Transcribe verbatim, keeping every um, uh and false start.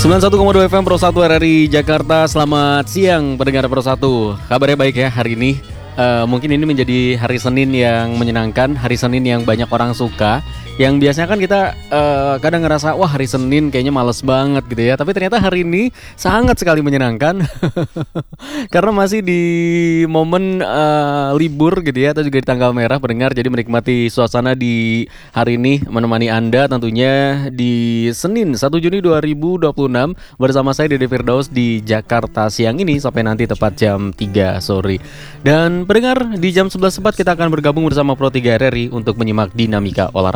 sembilan puluh satu koma dua F M Pro satu R R I Jakarta. Selamat siang pendengar Pro satu. Kabarnya baik ya hari ini. Uh, mungkin ini menjadi hari Senin yang menyenangkan, hari Senin yang banyak orang suka. Yang biasanya kan kita uh, kadang ngerasa wah hari Senin kayaknya males banget gitu ya. Tapi ternyata hari ini sangat sekali menyenangkan karena masih di momen uh, libur gitu ya, atau juga di tanggal merah pendengar. Jadi menikmati suasana di hari ini, menemani Anda tentunya di Senin satu Juni dua ribu dua puluh enam bersama saya Dede Firdaus di Jakarta siang ini sampai nanti tepat jam tiga sore. Dan pendengar, di jam sebelas tepat kita akan bergabung bersama Pro tiga R R I untuk menyimak dinamika olahraga